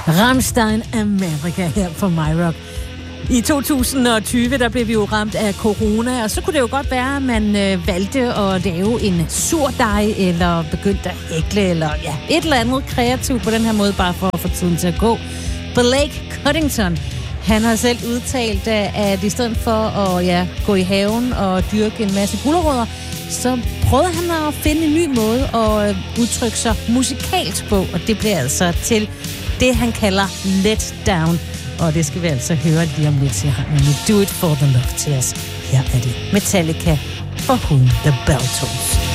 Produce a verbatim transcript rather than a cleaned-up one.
Rammstein America her på MyRock. I to tusind og tyve, der blev vi jo ramt af corona, og så kunne det jo godt være, at man øh, valgte at lave en surdej, eller begyndte at hækle, eller ja, et eller andet kreativt på den her måde, bare for at få tiden til at gå. Blake Cuttington, han har selv udtalt, at i stedet for at ja, gå i haven og dyrke en masse gulerødder, så prøvede han at finde en ny måde at udtrykke sig musikalsk på, og det bliver altså til det, han kalder Let Down. Og det skal vi altså høre lige om lidt, siger han. Do it for the love tears. Her er det Metallica for Whom the Bell Tolls.